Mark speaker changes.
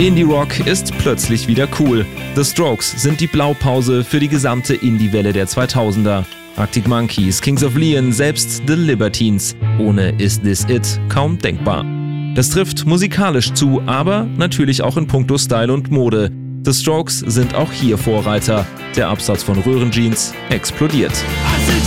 Speaker 1: Indie-Rock ist plötzlich wieder cool. The Strokes sind die Blaupause für die gesamte Indie-Welle der 2000er. Arctic Monkeys, Kings of Leon, selbst The Libertines. Ohne Is This It kaum denkbar. Das trifft musikalisch zu, aber natürlich auch in puncto Style und Mode. The Strokes sind auch hier Vorreiter. Der Absatz von Röhrenjeans explodiert.